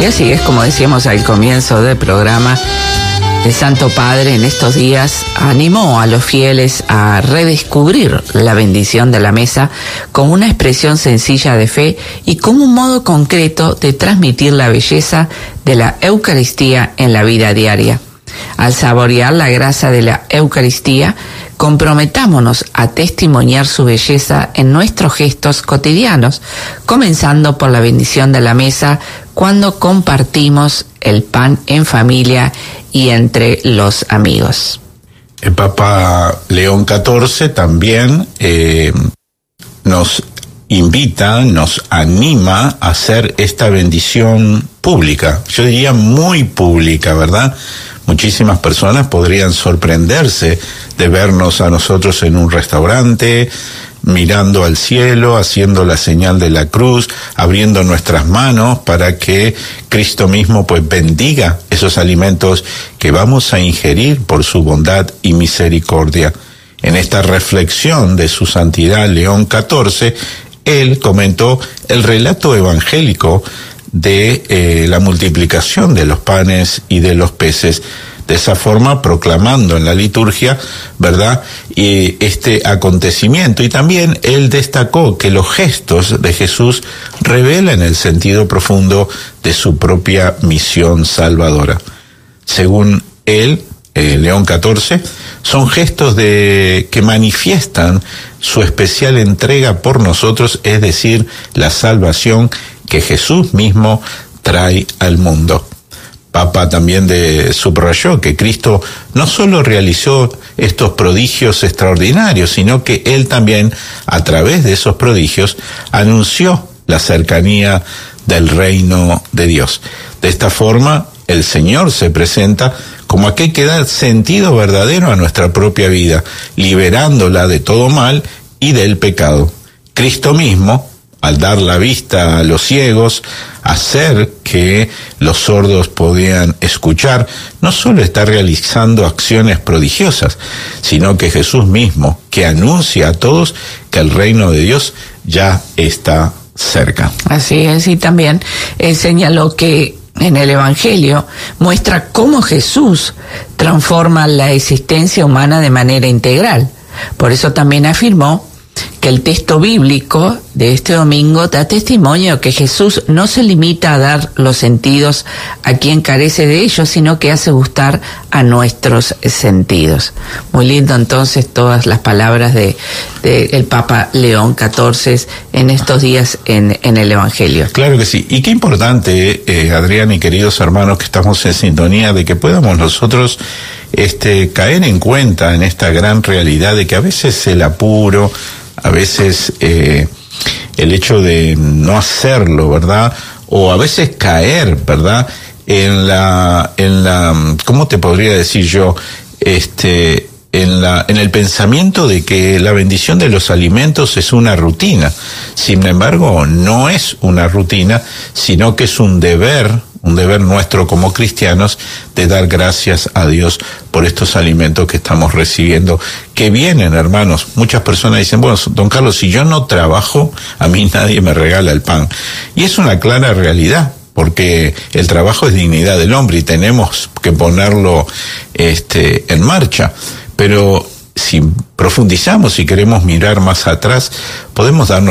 así es, como decíamos al comienzo del programa, el Santo Padre en estos días animó a los fieles a redescubrir la bendición de la mesa como una expresión sencilla de fe y como un modo concreto de transmitir la belleza de la Eucaristía en la vida diaria. Al saborear la gracia de la Eucaristía, comprometámonos a testimoniar su belleza en nuestros gestos cotidianos, comenzando por la bendición de la mesa cuando compartimos el pan en familia y entre los amigos. El Papa León XIV también nos invita, nos anima a hacer esta bendición pública, yo diría muy pública, ¿verdad? Muchísimas personas podrían sorprenderse de vernos a nosotros en un restaurante, mirando al cielo, haciendo la señal de la cruz, abriendo nuestras manos para que Cristo mismo pues bendiga esos alimentos que vamos a ingerir por su bondad y misericordia. En esta reflexión de su santidad León XIV, él comentó el relato evangélico de la multiplicación de los panes y de los peces, de esa forma proclamando en la liturgia, ¿verdad?, este acontecimiento. Y también él destacó que los gestos de Jesús revelan el sentido profundo de su propia misión salvadora. Según él, León XIV, son gestos que manifiestan su especial entrega por nosotros, es decir, la salvación que Jesús mismo trae al mundo. Papa también subrayó que Cristo no solo realizó estos prodigios extraordinarios, sino que Él también, a través de esos prodigios, anunció la cercanía del reino de Dios. De esta forma, el Señor se presenta como aquel que da sentido verdadero a nuestra propia vida, liberándola de todo mal y del pecado. Cristo mismo, al dar la vista a los ciegos, hacer que los sordos podían escuchar, no solo está realizando acciones prodigiosas, sino que Jesús mismo, que anuncia a todos que el reino de Dios ya está cerca. Así es, y también señaló que en el Evangelio muestra cómo Jesús transforma la existencia humana de manera integral. Por eso también afirmó que el texto bíblico de este domingo da testimonio que Jesús no se limita a dar los sentidos a quien carece de ellos, sino que hace gustar a nuestros sentidos. Muy lindo entonces todas las palabras de el Papa León XIV en estos días en el Evangelio. Claro que sí, y qué importante, Adrián y queridos hermanos, que estamos en sintonía de que podamos nosotros caer en cuenta en esta gran realidad de que a veces el apuro, a veces el hecho de no hacerlo, ¿verdad?, o a veces caer, ¿verdad?, en la ¿cómo te podría decir yo?, en el pensamiento de que la bendición de los alimentos es una rutina. Sin embargo, no es una rutina, sino que es un deber nuestro como cristianos de dar gracias a Dios por estos alimentos que estamos recibiendo, que vienen, hermanos. Muchas personas dicen, bueno, don Carlos, si yo no trabajo, a mí nadie me regala el pan. Y es una clara realidad, porque el trabajo es dignidad del hombre y tenemos que ponerlo en marcha. Pero si profundizamos y queremos mirar más atrás, podemos darnos